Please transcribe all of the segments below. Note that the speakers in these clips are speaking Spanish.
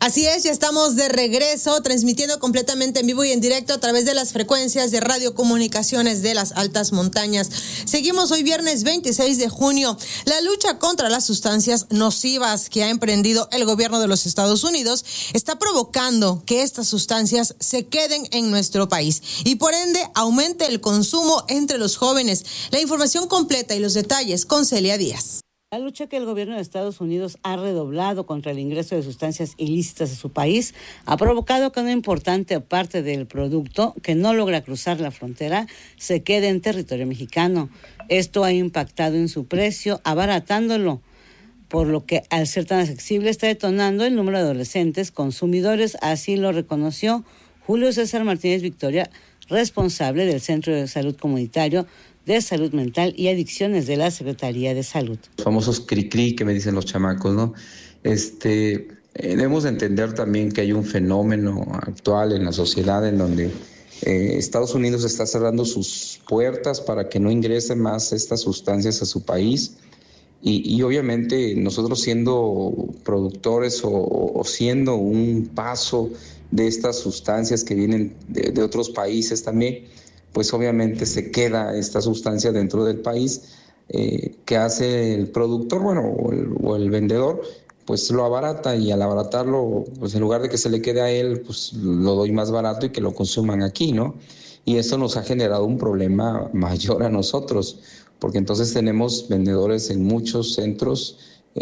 Así es, ya estamos de regreso, transmitiendo completamente en vivo y en directo a través de las frecuencias de radiocomunicaciones de las altas montañas. Seguimos hoy viernes 26 de junio. La lucha contra las sustancias nocivas que ha emprendido el gobierno de los Estados Unidos está provocando que estas sustancias se queden en nuestro país y por ende aumente el consumo entre los jóvenes. La información completa y los detalles con Celia Díaz. La lucha que el gobierno de Estados Unidos ha redoblado contra el ingreso de sustancias ilícitas a su país ha provocado que una importante parte del producto que no logra cruzar la frontera se quede en territorio mexicano. Esto ha impactado en su precio, abaratándolo, por lo que al ser tan accesible está detonando el número de adolescentes consumidores. Así lo reconoció Julio César Martínez Victoria, responsable del Centro de Salud Comunitario de Salud Mental y Adicciones de la Secretaría de Salud. Los famosos cri-cri que me dicen los chamacos, ¿no? Debemos entender también que hay un fenómeno actual en la sociedad en donde Estados Unidos está cerrando sus puertas para que no ingresen más estas sustancias a su país. Y obviamente nosotros siendo productores o siendo un paso de estas sustancias que vienen de otros países también, pues obviamente se queda esta sustancia dentro del país. ¿Qué hace el productor? Bueno, o el vendedor, pues lo abarata, y al abaratarlo, pues en lugar de que se le quede a él, pues lo doy más barato y que lo consuman aquí, ¿no? Y eso nos ha generado un problema mayor a nosotros, porque entonces tenemos vendedores en muchos centros,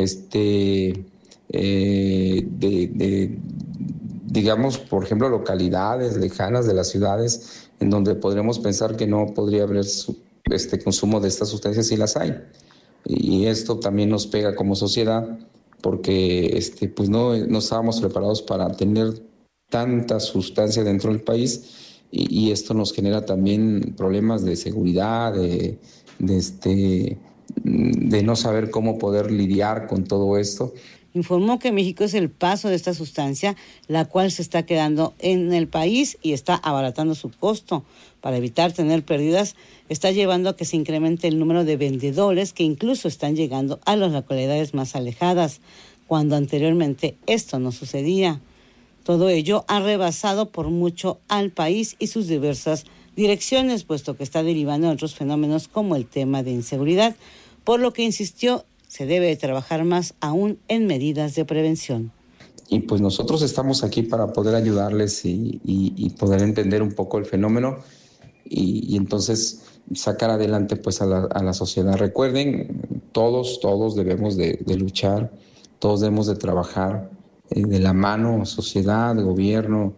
digamos, por ejemplo, localidades lejanas de las ciudades, en donde podremos pensar que no podría haber consumo de estas sustancias, y las hay. Y esto también nos pega como sociedad, porque pues no estábamos preparados para tener tanta sustancia dentro del país, y esto nos genera también problemas de seguridad, de no saber cómo poder lidiar con todo esto. Informó que México es el paso de esta sustancia, la cual se está quedando en el país y está abaratando su costo. Para evitar tener pérdidas, está llevando a que se incremente el número de vendedores que incluso están llegando a las localidades más alejadas, cuando anteriormente esto no sucedía. Todo ello ha rebasado por mucho al país y sus diversas direcciones, puesto que está derivando en otros fenómenos como el tema de inseguridad, por lo que insistió se debe trabajar más aún en medidas de prevención. Y pues nosotros estamos aquí para poder ayudarles y poder entender un poco el fenómeno y entonces sacar adelante pues a la sociedad. Recuerden, todos debemos de luchar, todos debemos de trabajar de la mano, sociedad, gobierno,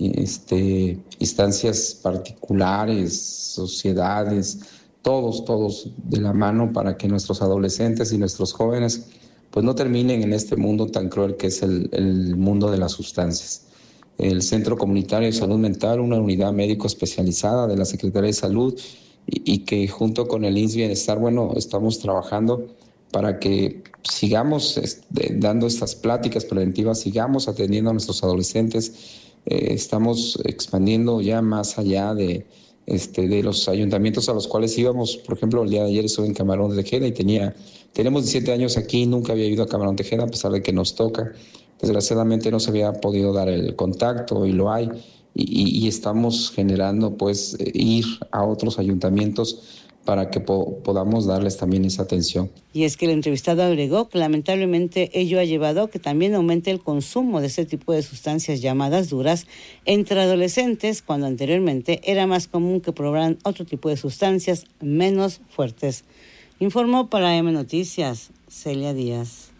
instancias particulares, sociedades, todos de la mano, para que nuestros adolescentes y nuestros jóvenes pues no terminen en este mundo tan cruel que es el mundo de las sustancias. El Centro Comunitario de Salud Mental, una unidad médico especializada de la Secretaría de Salud, y que junto con el IMSS Bienestar, bueno, estamos trabajando para que sigamos dando estas pláticas preventivas, sigamos atendiendo a nuestros adolescentes. Estamos expandiendo ya más allá de los ayuntamientos a los cuales íbamos. Por ejemplo, el día de ayer estuve en Camarón de Tejeda y tenemos 17 años aquí, nunca había ido a Camarón de Tejeda, a pesar de que nos toca. Desgraciadamente no se había podido dar el contacto, y lo hay, y estamos generando pues ir a otros ayuntamientos para que podamos darles también esa atención. Y es que el entrevistado agregó que lamentablemente ello ha llevado a que también aumente el consumo de este tipo de sustancias llamadas duras entre adolescentes, cuando anteriormente era más común que probaran otro tipo de sustancias menos fuertes. Informó para M Noticias, Celia Díaz.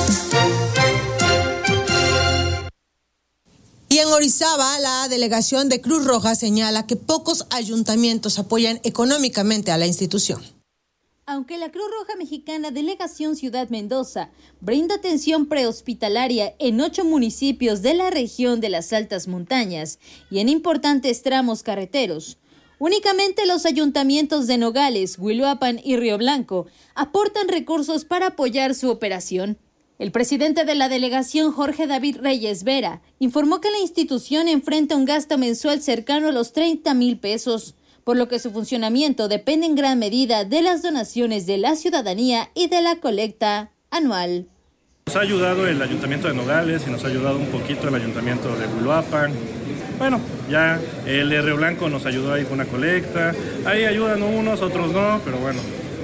Y en Orizaba, la delegación de Cruz Roja señala que pocos ayuntamientos apoyan económicamente a la institución. Aunque la Cruz Roja Mexicana Delegación Ciudad Mendoza brinda atención prehospitalaria en 8 municipios de la región de las altas montañas y en importantes tramos carreteros, únicamente los ayuntamientos de Nogales, Huiloapan y Río Blanco aportan recursos para apoyar su operación. El presidente de la delegación, Jorge David Reyes Vera, informó que la institución enfrenta un gasto mensual cercano a los 30,000 pesos, por lo que su funcionamiento depende en gran medida de las donaciones de la ciudadanía y de la colecta anual. Nos ha ayudado el Ayuntamiento de Nogales y nos ha ayudado un poquito el Ayuntamiento de Uruapan. Bueno, ya el de Río Blanco nos ayudó ahí con una colecta. Ahí ayudan unos, otros no, pero bueno,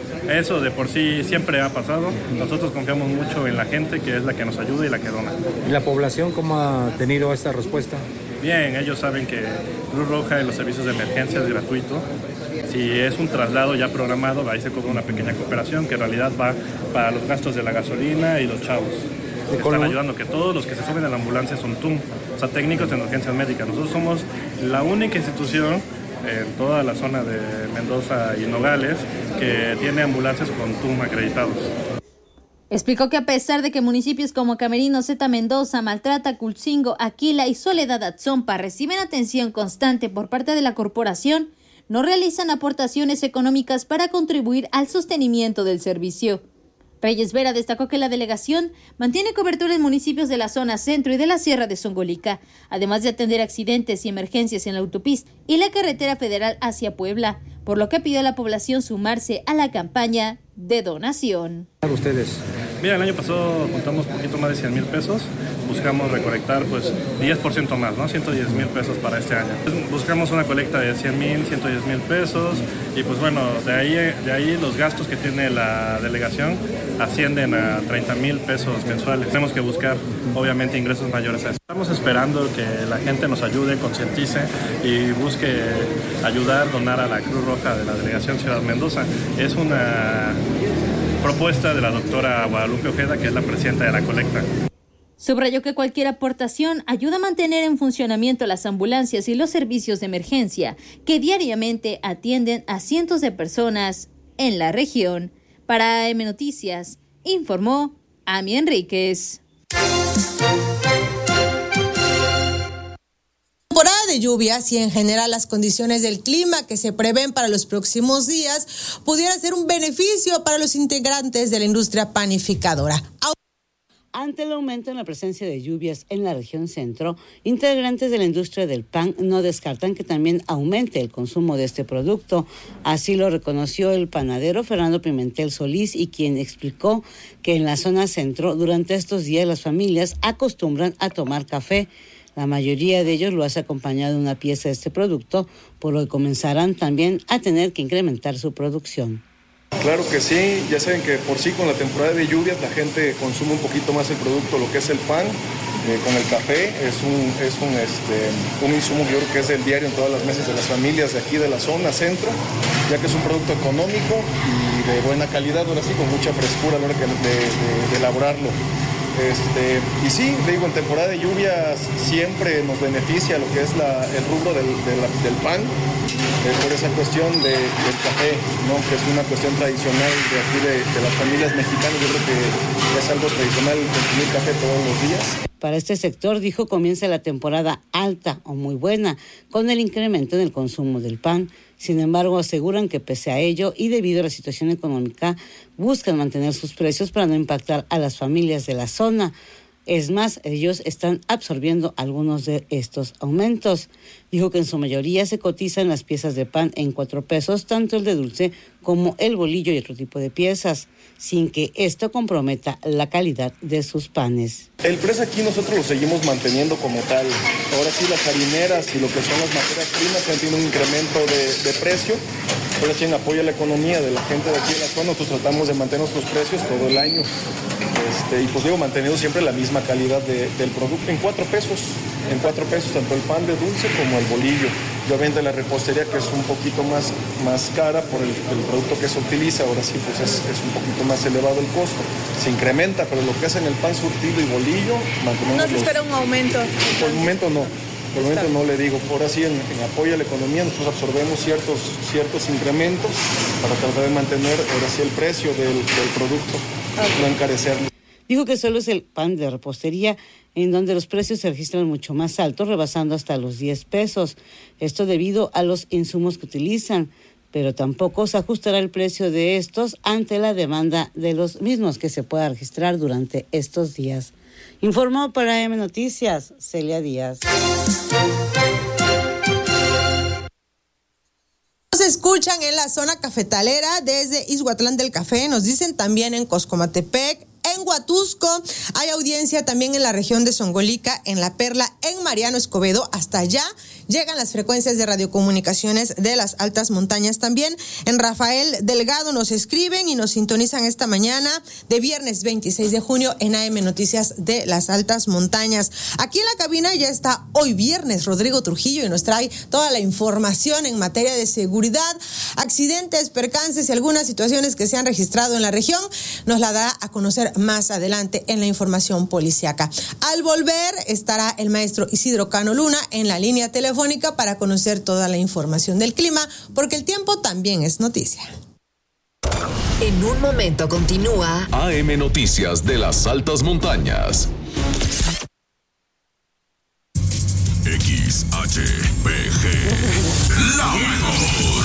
eso de por sí siempre ha pasado. Nosotros confiamos mucho en la gente, que es la que nos ayuda y la que dona. ¿Y la población cómo ha tenido esta respuesta? Bien, ellos saben que Cruz Roja en los servicios de emergencia es gratuito. Si es un traslado ya programado, ahí se cobra una pequeña cooperación que en realidad va para los gastos de la gasolina y los chavos. Están ayudando, que todos los que se suben a la ambulancia son TUM, o sea, técnicos de emergencias médicas. Nosotros somos la única institución en toda la zona de Mendoza y Nogales que tiene ambulancias con TUM acreditados. Explicó que a pesar de que municipios como Camerino, Zeta Mendoza, Maltrata, Culcingo, Aquila y Soledad Atzompa reciben atención constante por parte de la corporación, no realizan aportaciones económicas para contribuir al sostenimiento del servicio. Reyes Vera destacó que la delegación mantiene cobertura en municipios de la zona centro y de la Sierra de Zongolica, además de atender accidentes y emergencias en la autopista y la carretera federal hacia Puebla, por lo que pidió a la población sumarse a la campaña de donación. ¿Ustedes? Mira, el año pasado juntamos un poquito más de 100,000 pesos, buscamos recolectar pues 10% más, ¿no? 110,000 pesos para este año. Buscamos una colecta de 100,000, 110,000 pesos y pues bueno, de ahí los gastos que tiene la delegación ascienden a 30,000 pesos mensuales. Tenemos que buscar obviamente ingresos mayores a eso. Estamos esperando que la gente nos ayude, concientice y busque ayudar, donar a la Cruz Roja de la delegación Ciudad Mendoza. Es una propuesta de la doctora Guadalupe Ojeda, que es la presidenta de la colecta. Subrayó que cualquier aportación ayuda a mantener en funcionamiento las ambulancias y los servicios de emergencia que diariamente atienden a cientos de personas en la región. Para AM Noticias, informó Ami Enríquez. Temporada de lluvias y en general las condiciones del clima que se prevén para los próximos días pudiera ser un beneficio para los integrantes de la industria panificadora. Ante el aumento en la presencia de lluvias en la región centro, integrantes de la industria del pan no descartan que también aumente el consumo de este producto. Así lo reconoció el panadero Fernando Pimentel Solís, y quien explicó que en la zona centro durante estos días las familias acostumbran a tomar café. La mayoría de ellos lo hace acompañado de una pieza de este producto, por lo que comenzarán también a tener que incrementar su producción. Claro que sí, ya saben que por sí con la temporada de lluvias la gente consume un poquito más el producto, lo que es el pan, con el café, es un insumo que yo creo que es el diario en todas las mesas de las familias de aquí de la zona centro, ya que es un producto económico y de buena calidad, ahora sí, con mucha frescura a la hora de elaborarlo. Y sí, digo, en temporada de lluvias siempre nos beneficia lo que es el rubro del pan, por esa cuestión del café, ¿no? Que es una cuestión tradicional de aquí de las familias mexicanas. Yo creo que es algo tradicional consumir café todos los días. Para este sector, dijo, comienza la temporada alta o muy buena con el incremento en el consumo del pan. Sin embargo, aseguran que pese a ello y debido a la situación económica, buscan mantener sus precios para no impactar a las familias de la zona. Es más, ellos están absorbiendo algunos de estos aumentos. Dijo que en su mayoría se cotizan las piezas de pan en 4 pesos, tanto el de dulce como el bolillo y otro tipo de piezas, sin que esto comprometa la calidad de sus panes. El precio aquí nosotros lo seguimos manteniendo como tal. Ahora sí, las harineras y lo que son las materias primas tienen un incremento de precio. Ahora sí, en apoyo a la economía de la gente de aquí de la zona, nosotros tratamos de mantener nuestros precios todo el año. Y pues digo, manteniendo siempre la misma calidad del producto en 4 pesos. En 4 pesos, tanto el pan de dulce como el bolillo. Yo vendo la repostería, que es un poquito más cara por el producto que se utiliza. Ahora sí, pues es un poquito más elevado el costo. Se incrementa, pero lo que es en el pan surtido y bolillo, mantenemos. ¿No se espera un aumento? Por el momento no. Por el momento no le digo. Ahora sí, en apoyo a la economía, nosotros absorbemos ciertos incrementos para tratar de mantener ahora sí el precio del producto, no encarecerlo. Dijo que solo es el pan de repostería en donde los precios se registran mucho más altos, rebasando hasta los 10 pesos. Esto debido a los insumos que utilizan, pero tampoco se ajustará el precio de estos ante la demanda de los mismos que se pueda registrar durante estos días. Informó para AM Noticias, Celia Díaz. Nos escuchan en la zona cafetalera desde Izhuatlán del Café, nos dicen también en Coscomatepec, en en Huatusco, hay audiencia también en la región de Zongolica, en La Perla, en Mariano Escobedo. Hasta allá llegan las frecuencias de radiocomunicaciones de las altas montañas. También en Rafael Delgado nos escriben y nos sintonizan esta mañana de viernes 26 de junio en AM Noticias de las altas montañas. Aquí en la cabina ya está hoy viernes Rodrigo Trujillo y nos trae toda la información en materia de seguridad, accidentes, percances y algunas situaciones que se han registrado en la región. Nos la dará a conocer más adelante en la información policiaca. Al volver estará el maestro Isidro Cano Luna en la línea telefónica para conocer toda la información del clima, porque el tiempo también es noticia. En un momento continúa AM Noticias de las altas montañas. XHPG, la mejor,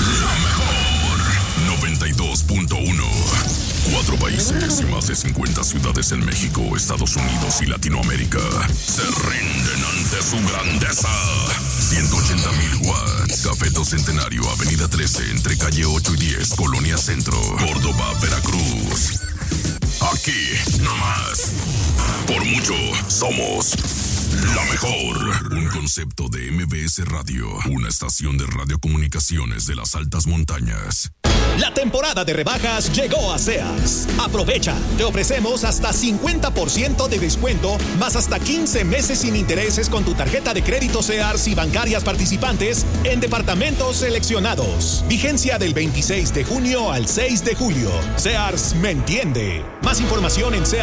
92.1. 4 países y más de 50 ciudades en México, Estados Unidos y Latinoamérica se rinden ante su grandeza. 180,000 watts. Cafeto Centenario, Avenida 13, entre calle 8 y 10, Colonia Centro, Córdoba, Veracruz. Aquí, nomás. Por mucho, somos la mejor. Un concepto de MBS Radio, una estación de radiocomunicaciones de las altas montañas. La temporada de rebajas llegó a Sears. Aprovecha, te ofrecemos hasta 50% de descuento, más hasta 15 meses sin intereses con tu tarjeta de crédito Sears y bancarias participantes en departamentos seleccionados. Vigencia del 26 de junio al 6 de julio. Sears me entiende. Más información en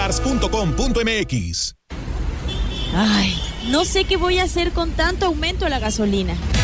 sears.com.mx. Ay, no sé qué voy a hacer con tanto aumento de la gasolina.